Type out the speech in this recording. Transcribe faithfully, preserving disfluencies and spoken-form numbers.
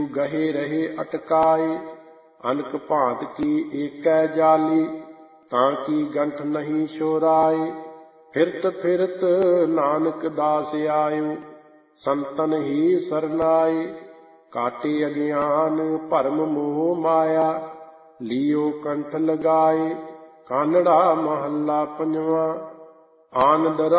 ਗਹੇ ਰਹੇ ਅਟਕਾਏ। ਅਨਕ ਭਾਂਤ ਕੀ ਏਕੈ ਜਾਲੀ, ਤਾਂ ਕੀ ਗੰਠ ਨਹੀਂ ਛੋਰਾਏ। ਫਿਰਤ ਫਿਰਤ ਨਾਨਕ ਦਾਸ ਆਇਓ, ਸੰਤਨ ਹੀ ਸਰਨਾਏ। ਕਾਟੇ ਅਗਿਆਨ ਭਰਮ ਮੋਹ ਮਾਇਆ, ਲੀਓ ਕੰਠ ਲਗਾਏ। ਕਾਨੜਾ ਮਹੱਲਾ ਪੰਜਵਾਂ। ਆਨੰਦ